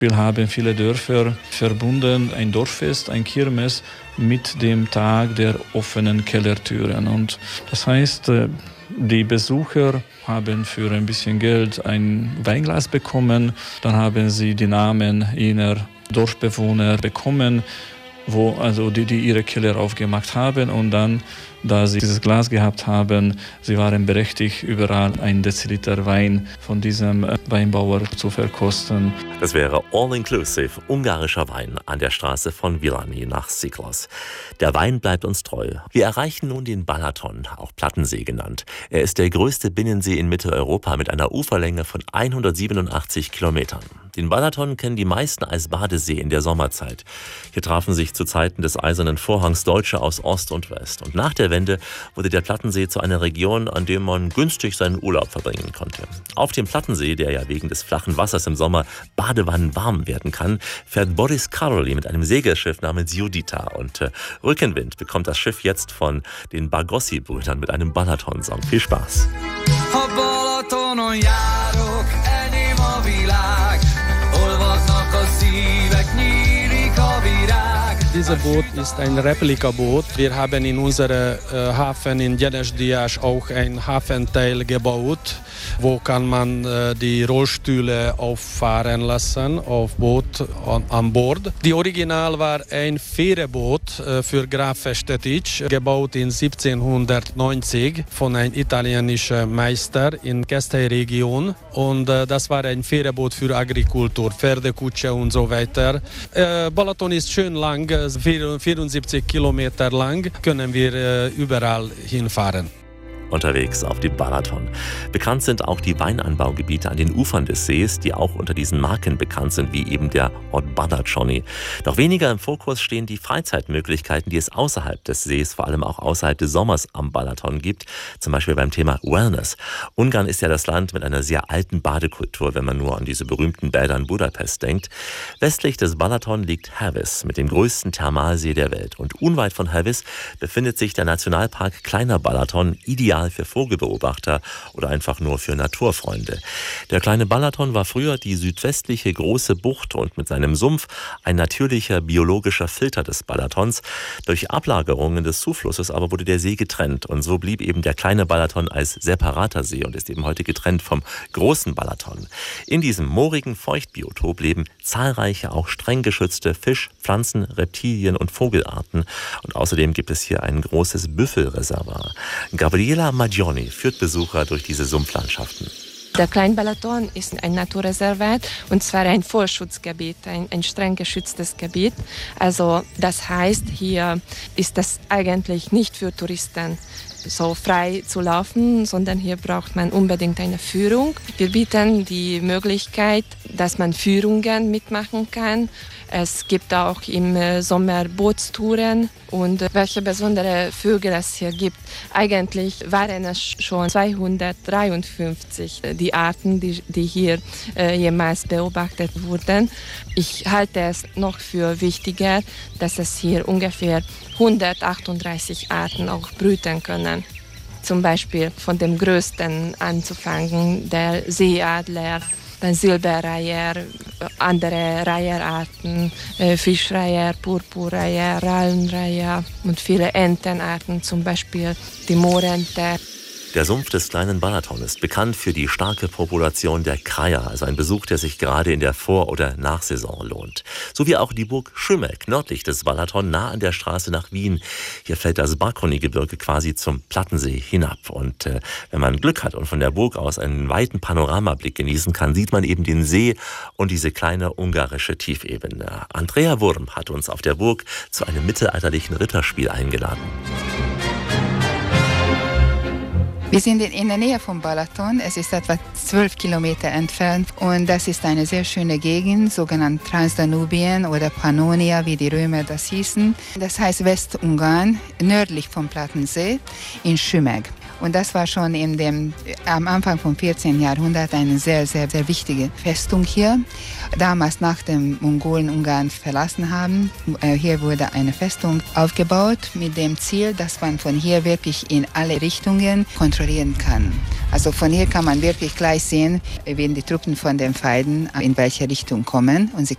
Wir haben viele Dörfer verbunden, ein Dorffest, ein Kirmes mit dem Tag der offenen Kellertüren. Und das heißt, die Besucher haben für ein bisschen Geld ein Weinglas bekommen. Dann haben sie die Namen jener Dorfbewohner bekommen, die ihre Keller aufgemacht haben, und dann, da sie dieses Glas gehabt haben, sie waren berechtigt, überall 1 Deziliter Wein von diesem Weinbauer zu verkosten. Das wäre all-inclusive ungarischer Wein an der Straße von Villani nach Siklos. Der Wein bleibt uns treu. Wir erreichen nun den Balaton, auch Plattensee genannt. Er ist der größte Binnensee in Mitteleuropa mit einer Uferlänge von 187 Kilometern. Den Balaton kennen die meisten als Badesee in der Sommerzeit. Hier trafen sich zu Zeiten des Eisernen Vorhangs Deutsche aus Ost und West. Und nach der Wende wurde der Plattensee zu einer Region, an dem man günstig seinen Urlaub verbringen konnte. Auf dem Plattensee, der ja wegen des flachen Wassers im Sommer badewannenwarm werden kann, fährt Boris Karolyi mit einem Segelschiff namens Judita. Und Rückenwind bekommt das Schiff jetzt von den Bargossi-Brüdern mit einem Balaton-Song. Viel Spaß! Dieses Boot ist ein Replikaboot. Wir haben in unserem Hafen in Jeles-Diás auch ein Hafenteil gebaut, wo kann man die Rollstühle auffahren lassen auf Boot an Bord. Die Original war ein Fähreboot für Graf Festetic, gebaut in 1790 von einem italienischen Meister in Keszthely-Region. Und das war ein Fähreboot für Agrikultur, Pferdekutsche und so weiter. Balaton ist schön lang, 74 Kilometer lang, können wir überall hinfahren. Unterwegs auf dem Balaton. Bekannt sind auch die Weinanbaugebiete an den Ufern des Sees, die auch unter diesen Marken bekannt sind, wie eben der Ort Badacsony. Doch weniger im Fokus stehen die Freizeitmöglichkeiten, die es außerhalb des Sees, vor allem auch außerhalb des Sommers am Balaton gibt, zum Beispiel beim Thema Wellness. Ungarn ist ja das Land mit einer sehr alten Badekultur, wenn man nur an diese berühmten Bäder in Budapest denkt. Westlich des Balaton liegt Heves mit dem größten Thermalsee der Welt. Und unweit von Heves befindet sich der Nationalpark Kleiner Balaton, ideal für Vogelbeobachter oder einfach nur für Naturfreunde. Der Kleine Balaton war früher die südwestliche große Bucht und mit seinem Sumpf ein natürlicher biologischer Filter des Balatons. Durch Ablagerungen des Zuflusses aber wurde der See getrennt und so blieb eben der Kleine Balaton als separater See und ist eben heute getrennt vom großen Balaton. In diesem moorigen Feuchtbiotop leben zahlreiche auch streng geschützte Fisch-, Pflanzen-, Reptilien- und Vogelarten und außerdem gibt es hier ein großes Büffelreservoir. Gabriela Maggioni führt Besucher durch diese Sumpflandschaften. Der Klein Balaton ist ein Naturreservat und zwar ein Vorschutzgebiet, ein streng geschütztes Gebiet. Also das heißt, hier ist das eigentlich nicht für Touristen so frei zu laufen, sondern hier braucht man unbedingt eine Führung. Wir bieten die Möglichkeit, dass man Führungen mitmachen kann. Es gibt auch im Sommer Bootstouren und welche besondere Vögel es hier gibt. Eigentlich waren es schon 253 die Arten, die hier jemals beobachtet wurden. Ich halte es noch für wichtiger, dass es hier ungefähr 138 Arten auch brüten können. Zum Beispiel von dem größten anzufangen, der Seeadler, dann Silberreiher, andere Reiherarten, Fischreiher, Purpurreiher, Rallenreiher und viele Entenarten, zum Beispiel die Moorente. Der Sumpf des Kleinen Balaton ist bekannt für die starke Population der Kraja, also ein Besuch, der sich gerade in der Vor- oder Nachsaison lohnt. So wie auch die Burg Šumek, nördlich des Balaton, nah an der Straße nach Wien. Hier fällt das Bakony-Gebirge quasi zum Plattensee hinab. Und wenn man Glück hat und von der Burg aus einen weiten Panoramablick genießen kann, sieht man eben den See und diese kleine ungarische Tiefebene. Andrea Wurm hat uns auf der Burg zu einem mittelalterlichen Ritterspiel eingeladen. Wir sind in der Nähe vom Balaton, es ist etwa 12 Kilometer entfernt und das ist eine sehr schöne Gegend, sogenannt Transdanubien oder Pannonia, wie die Römer das hießen. Das heißt Westungarn, nördlich vom Plattensee, in Šumek. Und das war schon am Anfang vom 14. Jahrhundert eine sehr, sehr, sehr wichtige Festung hier. Damals, nach dem Mongolen Ungarn verlassen haben, hier wurde eine Festung aufgebaut mit dem Ziel, dass man von hier wirklich in alle Richtungen kontrollieren kann. Also von hier kann man wirklich gleich sehen, wenn die Truppen von den Feinden in welche Richtung kommen. Und sie